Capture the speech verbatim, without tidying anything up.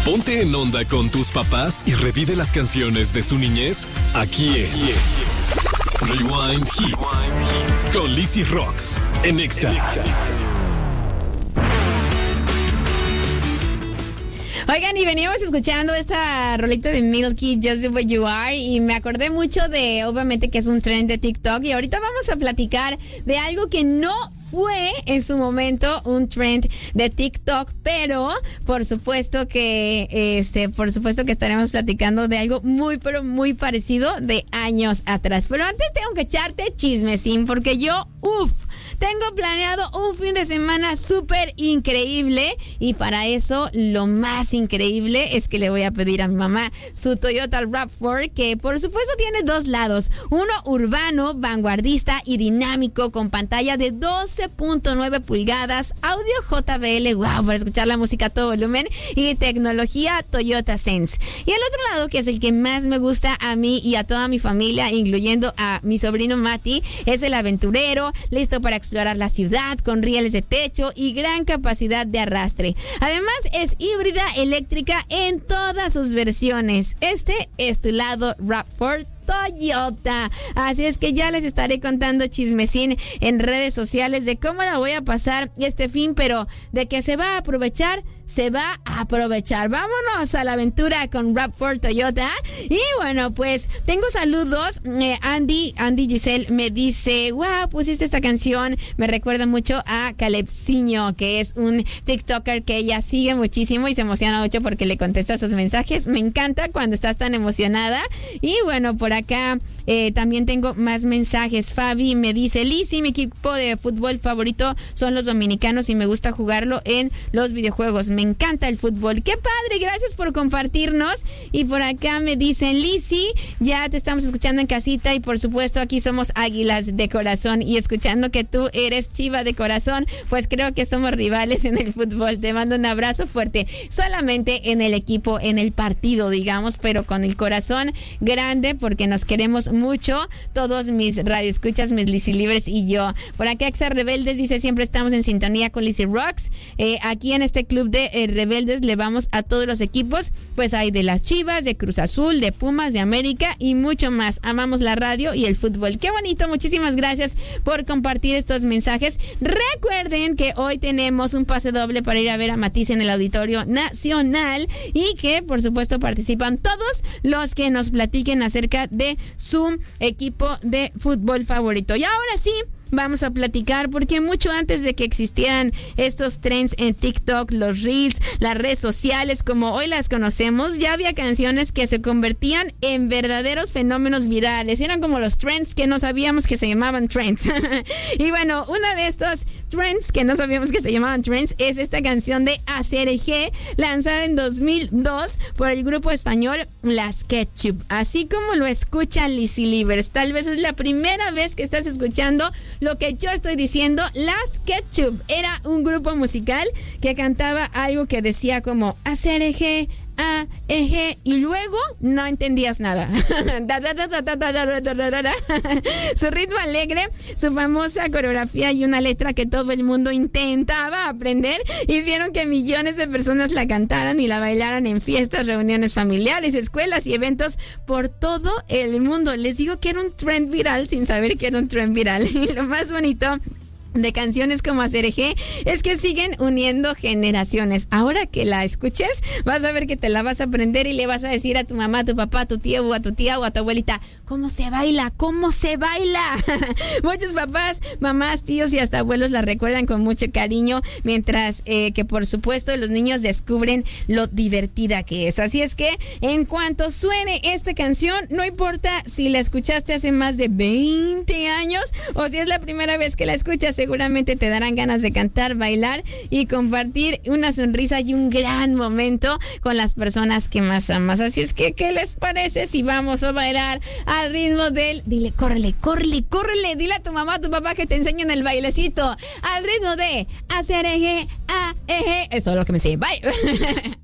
Ponte en onda con tus papás y revive las canciones de su niñez aquí en Rewind Hits con Lizzy Rocks en Exa. Oigan, y veníamos escuchando esta rolita de Milky, Just the Way You Are, y me acordé mucho de, obviamente, que es un trend de TikTok, y ahorita vamos a platicar de algo que no fue en su momento un trend de TikTok, pero por supuesto que, este, por supuesto que estaremos platicando de algo muy, pero muy parecido de años atrás. Pero antes tengo que echarte chismecín, porque yo, uff, tengo planeado un fin de semana súper increíble, y para eso lo más increíble es que le voy a pedir a mi mamá su Toyota RAV cuatro, que por supuesto tiene dos lados, uno urbano, vanguardista y dinámico, con pantalla de doce punto nueve pulgadas, audio J B L, wow, para escuchar la música a todo volumen, y tecnología Toyota Sense. Y el otro lado, que es el que más me gusta a mí y a toda mi familia, incluyendo a mi sobrino Mati, es el aventurero, listo para explorar la ciudad, con rieles de techo y gran capacidad de arrastre. Además, es híbrida eléctrica en todas sus versiones. Este es tu lado RAV cuatro Toyota. Así es que ya les estaré contando chismecín en redes sociales de cómo la voy a pasar este fin, pero de que se va a aprovechar, se va a aprovechar. Vámonos a la aventura con RAV cuatro Toyota. Y bueno, pues tengo saludos. Eh, Andy, Andy Giselle me dice, wow, pusiste esta canción, me recuerda mucho a Calepsinho, que es un TikToker que ella sigue muchísimo y se emociona mucho porque le contesta sus mensajes. Me encanta cuando estás tan emocionada. Y bueno, por acá eh, también tengo más mensajes. Fabi me dice, Lizzy, mi equipo de fútbol favorito son los dominicanos y me gusta jugarlo en los videojuegos. Me encanta el fútbol. ¡Qué padre! Gracias por compartirnos. Y por acá me dicen, Lizzy, ya te estamos escuchando en casita y por supuesto aquí somos águilas de corazón, y escuchando que tú eres chiva de corazón, pues creo que somos rivales en el fútbol. Te mando un abrazo fuerte. Solamente en el equipo, en el partido, digamos, pero con el corazón grande, porque nos queremos mucho, todos mis radioescuchas, mis Lizzy Libres y yo. Por acá Exa Rebeldes dice, siempre estamos en sintonía con Lizzy Rocks. Eh, aquí en este club de eh, Rebeldes le vamos a todos los equipos, pues hay de las Chivas, de Cruz Azul, de Pumas, de América y mucho más. Amamos la radio y el fútbol. Qué bonito, muchísimas gracias por compartir estos mensajes. Recuerden que hoy tenemos un pase doble para ir a ver a Matisse en el Auditorio Nacional, y que por supuesto participan todos los que nos platiquen acerca de su equipo de fútbol favorito. Y ahora sí, vamos a platicar, porque mucho antes de que existieran estos trends en TikTok, los Reels, las redes sociales como hoy las conocemos, ya había canciones que se convertían en verdaderos fenómenos virales. Eran como los trends que no sabíamos que se llamaban trends. Y bueno, uno de estos trends que no sabíamos que se llamaban trends es esta canción de A C R G, lanzada en dos mil dos por el grupo español Las Ketchup. Así como lo escuchan, Lizzy Libres, tal vez es la primera vez que estás escuchando lo que yo estoy diciendo. Las Ketchup era un grupo musical que cantaba algo que decía como A C R G, A, E, G, y luego no entendías nada. Su ritmo alegre, su famosa coreografía y una letra que todo el mundo intentaba aprender hicieron que millones de personas la cantaran y la bailaran en fiestas, reuniones familiares, escuelas y eventos por todo el mundo. Les digo que era un trend viral sin saber que era un trend viral. Y lo más bonito de canciones como A C R G es que siguen uniendo generaciones. Ahora que la escuches, vas a ver que te la vas a aprender y le vas a decir a tu mamá, a tu papá, a tu tío o a tu tía o a tu abuelita, ¿cómo se baila? ¿Cómo se baila? Muchos papás, mamás, tíos y hasta abuelos la recuerdan con mucho cariño, mientras eh, que por supuesto los niños descubren lo divertida que es. Así es que en cuanto suene esta canción, no importa si la escuchaste hace más de veinte años o si es la primera vez que la escuchas, seguramente te darán ganas de cantar, bailar y compartir una sonrisa y un gran momento con las personas que más amas. Así es que, ¿qué les parece si vamos a bailar al ritmo del... Dile, córrele, córrele, córrele. Dile a tu mamá, a tu papá que te enseñen el bailecito. Al ritmo de A C R G, A, E, G. Eso es lo que me sé. Bye.